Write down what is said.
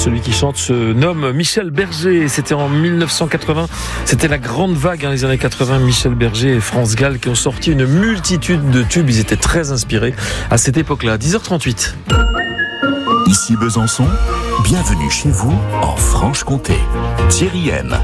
Celui qui chante se nomme Michel Berger. C'était en 1980. C'était la grande vague, les années 80. Michel Berger et France Gall qui ont sorti une multitude de tubes. Ils étaient très inspirés à cette époque-là. 10h38. Ici Besançon, bienvenue chez vous en Franche-Comté. Thierry M.